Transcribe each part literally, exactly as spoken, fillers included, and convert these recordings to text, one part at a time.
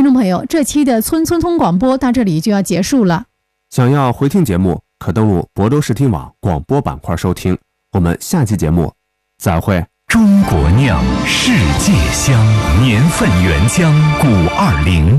听众朋友，这期的村村通广播到这里就要结束了。 想要回听节目，可登录亳州视听网广播板块收听。我们下期节目再会。 中国酿，世界香，年份原浆古二零。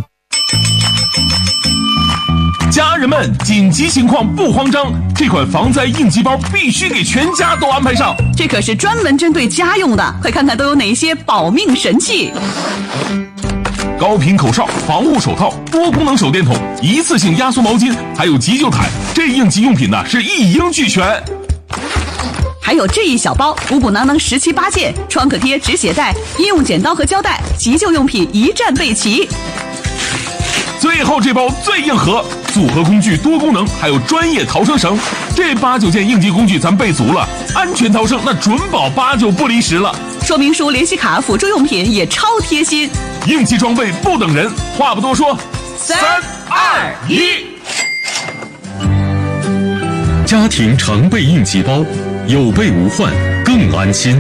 家人们，紧急情况不慌张，这款防灾应急包必须给全家都安排上。 这可是专门针对家用的，快看看都有哪些保命神器。 高频口哨、防护手套、多功能手电筒、一次性压缩毛巾，还有急救毯，这应急用品呢是一应俱全。 还有这一小包，补补囊囊十七八件，创可贴、止血带、医用剪刀和胶带，急救用品一站备齐。 最后这包最硬核，组合工具多功能，还有专业逃生绳，这八九件应急工具咱备足了，安全逃生那准保八九不离十了。 说明书、联系卡、辅助用品也超贴心， 应急装备不等人，话不多说，三二一， 家庭常备应急包，有备无患，更安心。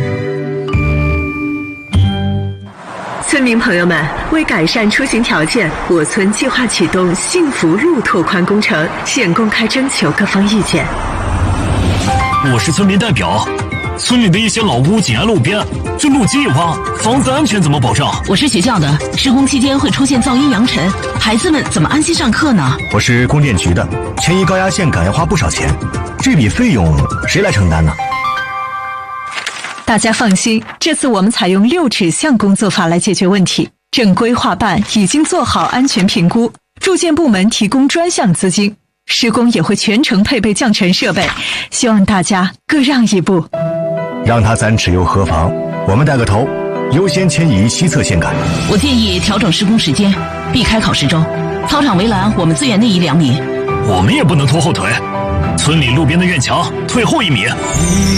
村民朋友们，为改善出行条件，我村计划启动幸福路拓宽工程，现公开征求各方意见。 我是村民代表，村里的一些老屋紧挨路边，这路基一挖，房子安全怎么保障？ 我是学校的，施工期间会出现噪音扬尘，孩子们怎么安心上课呢？ 我是供电局的，迁移高压线杆要花不少钱，这笔费用谁来承担呢？ 大家放心，这次我们采用六指向工作法来解决问题。正规划办已经做好安全评估，住建部门提供专项资金，施工也会全程配备降尘设备，希望大家各让一步。 让他三尺又何妨？我们带个头，优先迁移西侧线杆。 我建议调整施工时间，避开考试周。操场围栏我们最远内移两米。 我们也不能拖后腿，村里路边的院墙退后一米。